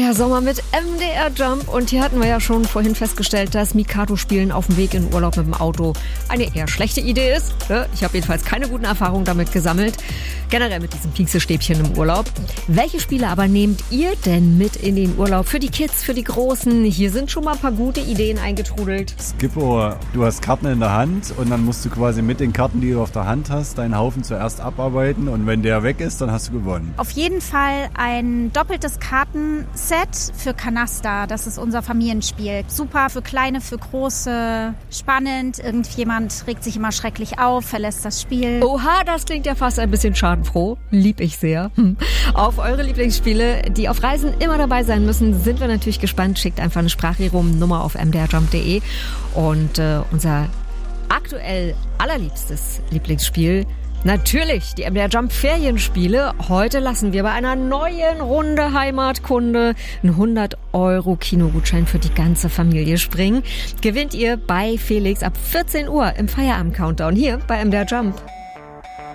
ja, Sommer mit MDR Jump. Und hier hatten wir ja schon vorhin festgestellt, dass Mikado-Spielen auf dem Weg in Urlaub mit dem Auto eine eher schlechte Idee ist. Ich habe jedenfalls keine guten Erfahrungen damit gesammelt. Generell mit diesen Pieksestäbchen im Urlaub. Welche Spiele aber nehmt ihr denn mit in den Urlaub? Für die Kids, für die Großen? Hier sind schon mal ein paar gute Ideen eingetrudelt. Skippo, du hast Karten in der Hand und dann musst du quasi mit den Karten, die du auf der Hand hast, deinen Haufen zuerst abarbeiten. Und wenn der weg ist, dann hast du gewonnen. Auf jeden Fall ein doppeltes Kartenset für Kanasta. Das ist unser Familienspiel. Super für Kleine, für Große. Spannend. Irgendjemand regt sich immer schrecklich auf, verlässt das Spiel. Oha, das klingt ja fast ein bisschen schadenfroh. Lieb ich sehr. Auf eure Lieblingsspiele, die auf Reisen immer dabei sein müssen, sind wir natürlich gespannt. Schickt einfach eine Sprachrerum-Nummer auf mdrjump.de. Und unser aktuell allerliebstes Lieblingsspiel, natürlich die MDR Jump Ferienspiele. Heute lassen wir bei einer neuen Runde Heimatkunde einen 100€ Kinogutschein für die ganze Familie springen. Gewinnt ihr bei Felix ab 14 Uhr im Feierabend-Countdown hier bei MDR Jump.